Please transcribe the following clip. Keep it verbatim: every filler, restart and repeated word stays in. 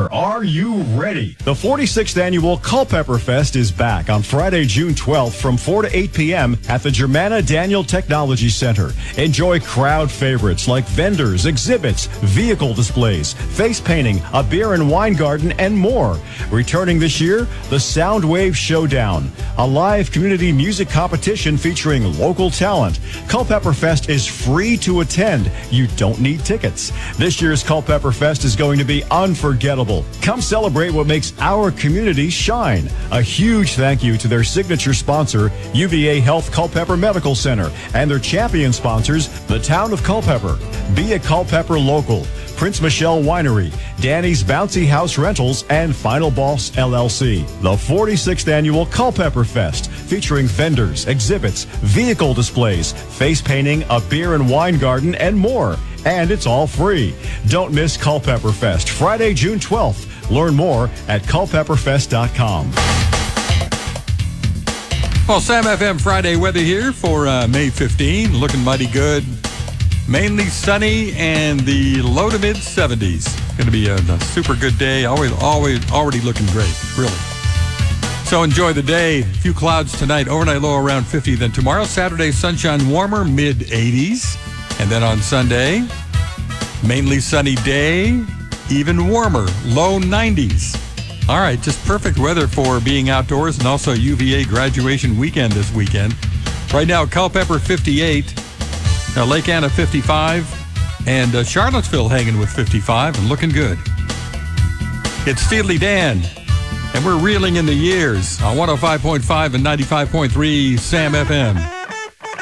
Culpeper, are you ready? The forty-sixth Annual Culpeper Fest is back on Friday, June twelfth from four to eight p.m. at the Germanna Daniel Technology Center. Enjoy crowd favorites like vendors, exhibits, vehicle displays, face painting, a beer and wine garden, and more. Returning this year, the Soundwave Showdown, a live community music competition featuring local talent. Culpeper Fest is free to attend. You don't need tickets. This year's Culpeper Fest is going to be unforgettable. Come celebrate what makes our community shine. A huge thank you to their signature sponsor, U V A Health Culpeper Medical Center, and their champion sponsors, the Town of Culpeper, Be a Culpeper Local, Prince Michelle Winery, Danny's Bouncy House Rentals, and Final Boss L L C. The forty-sixth Annual Culpeper Fest, featuring vendors, exhibits, vehicle displays, face painting, a beer and wine garden, and more. And it's all free. Don't miss Culpeper Fest, Friday, June twelfth. Learn more at culpeper fest dot com. Well, Sam F M Friday weather here for uh, May fifteenth. Looking mighty good. Mainly sunny and the low to mid seventies. Going to be a, a super good day. Always, always, already looking great, really. So enjoy the day. A few clouds tonight. Overnight low around fifty. Then tomorrow, Saturday, sunshine warmer, mid eighties. And then on Sunday, mainly sunny day, even warmer, low nineties. All right, just perfect weather for being outdoors, and also U V A graduation weekend this weekend. Right now, Culpeper fifty-eight, uh, Lake Anna fifty-five, and uh, Charlottesville hanging with fifty-five and looking good. It's Steely Dan, and we're reeling in the years on one oh five point five and ninety-five point three Sam F M.